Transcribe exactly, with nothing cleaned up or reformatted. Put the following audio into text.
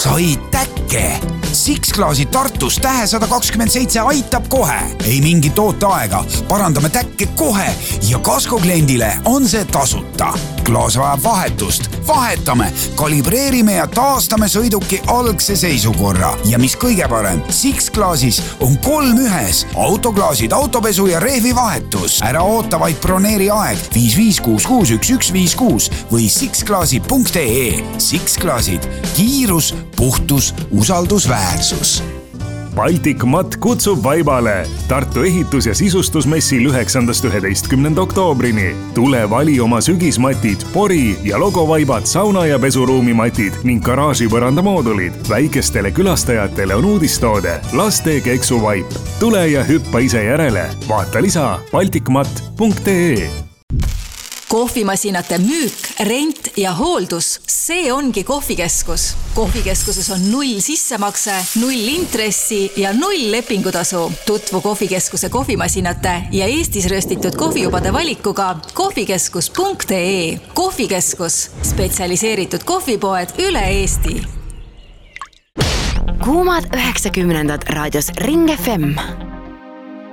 sai täkke. Six Glass'i Tartus tähe sada kakskümmend seitse aitab kohe. Ei mingit ooteaega, parandame täkke kohe ja Kasko kliendile on see tasuta. Klaas vajab vahetust. Vahetame, kalibreerime ja taastame sõiduki algse seisukorra. Ja mis kõige parem, Six Glass'is on kolm ühes. Autoklaasid, autopesu ja rehvi vahetus. Ära oota vaid broneeri aeg viis viis kuus kuus üks üks viis kuus või six glassi punkt ee. Six Glassid, kiirus, puhtus, usaldusväärsus. Baltikmat kutsub vaibale Tartu ehitus- ja sisustusmessil üheksandast üheteistkümnenda oktoobrini. Tule vali oma sügismatid, pori ja logovaibad, sauna- ja pesuruumi matid ning garaaži põrandamoodulid. Väikestele külastajatele on uudistoode laste keksuvaip. Tule ja hüppa ise järele. Vaata lisa baltikmat punkt ee. Kohvimasinate müük, rent ja hooldus, see ongi kohvikeskus. Kohvikeskuses on null sissemakse, null intressi ja null lepingutasu. Tutvu kohvikeskuse kohvimasinate ja Eestis röstitud kohvijubade valikuga kohvikeskus punkt ee. Kohvikeskus, spetsialiseeritud kohvipoed üle Eesti. Kuumad üheksakümnendad raadios Ring F M.